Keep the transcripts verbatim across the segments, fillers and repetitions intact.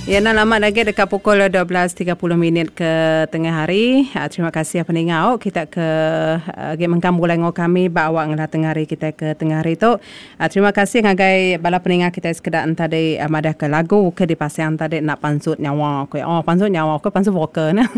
Ya, nak lama lagi dekat pukul dua belas tiga puluh minit ke tengah hari. Uh, terima kasih pendengar. Kita ke uh, game mengkam bulango kami bawa ngala tengah hari kita ke tengah hari tu. Uh, terima kasih ngagai bala pendengar kita sekedar tadi uh, madah ke lagu ke di pasang tadi nak pansut nyawa ko. Oh, pansut nyawa ko pansut vokal nah.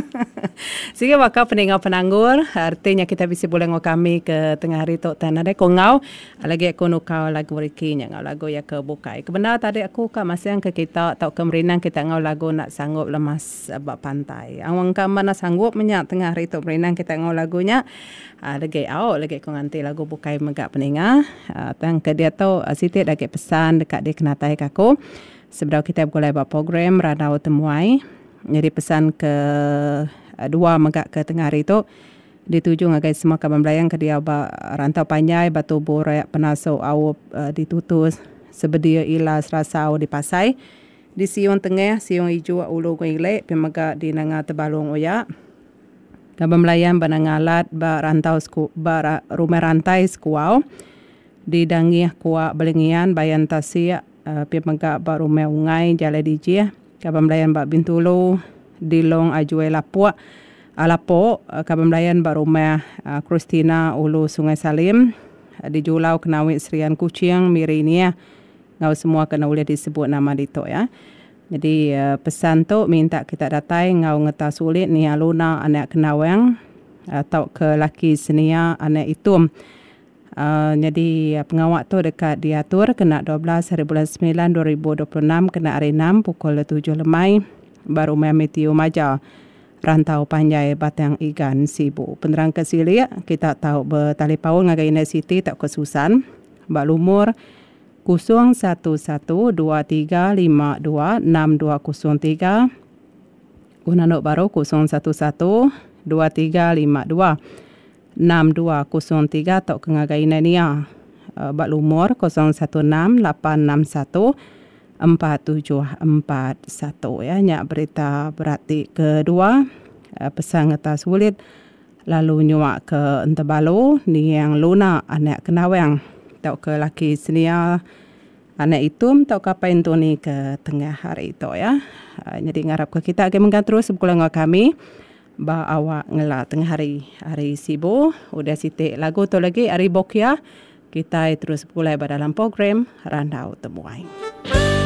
Sige waka pendengar penanggur, artinya kita bisa bulango kami ke tengah hari tu tan ada ko ngau lagi aku nukau lagu rikinya ngau lagu ya ke bukai. Kebenar tadi aku ka masih ke kita tak ke Renang kita ngau lagu nak sanggup lemas abak pantai. Awang ka mana sanggup menyak tengah hari tu berenang kita ngau lagunya. Uh, lagi awak lagi ko nganti lagu bukai megak peninga. Uh, tang ke dia tu uh, Siti lagi pesan dekat dia kenatai kaku. Sebelum kita boleh buat program radau temuai. Jadi pesan ke uh, dua megak ke tengah hari tu dituju ngagai semua kaban belayang ke dia ba rantau panjai batu borak penaso awak uh, ditutus sebedia ilas rasa awak dipasai. Di siung tengah, siung hijau ulu kuilek, pemaga di nanga tebalung oya. Kabam melayan banangalat ba rantau sku, ba rumah rantai skuau. Di dangih kuak belengian bayan tasia, uh, pemaga ba rumah ungai jala dijia. Kabam melayan ba bintulu, di long ajuai lapua. Alapo, uh, kabam melayan ba rumah uh, Christina ulu Sungai Salim. Uh, di Julau Kenawit Serian Kucing, Mirinia. Ngau semua kena boleh disebut nama dito ya. Jadi uh, pesan tu minta kita datai ngau ngeta sulit ni aluna anak kenawang atau ke laki senia anak itum. Uh, jadi uh, pengawak tu dekat diatur kena dua belas hari bulan sembilan dua ribu dua puluh enam kena hari enam pukul tujuh lemai baru Meteo Maja rantau panjai batang ikan sibu. Penerang kesilia kita tahu bertalipaun ngagai City tak kesusan. Mbak Lumur kosong satu satu dua tiga lima dua enam dua kosong tiga. Guna nok baru kosong satu satu dua tiga lima dua enam dua kosong tiga tok kengagai nania. Bak lumur kosong satu enam lapan enam satu empat tujuh empat satu ya. Nyak berita berarti kedua pesan ngeta sulit lalu nyuak ke Entebalo ni yang luna anak kenawang. Tau ke laki senia anak itu tau kapain tu ni ke tengah hari itu ya. Uh, jadi ngarap ke kita akan menggan terus sebulan kami ba awak ngela tengah hari hari sibu udah sitik lagu tu lagi hari bokia kita terus pulai dalam program Randau Temuai.